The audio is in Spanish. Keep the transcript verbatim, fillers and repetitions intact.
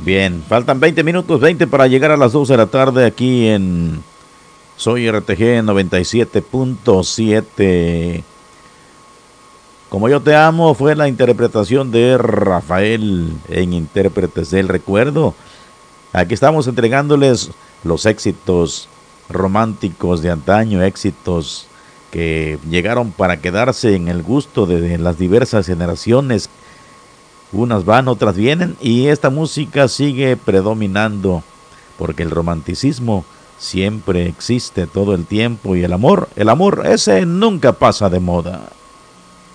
Bien, faltan veinte minutos, veinte para llegar a las doce de la tarde aquí en Soy R T G noventa y siete punto siete. Como yo te amo fue la interpretación de Rafael en Intérpretes del Recuerdo. Aquí estamos entregándoles los éxitos románticos de antaño, éxitos que llegaron para quedarse en el gusto de las diversas generaciones. Unas van, otras vienen y esta música sigue predominando porque el romanticismo siempre existe todo el tiempo y el amor, el amor ese nunca pasa de moda.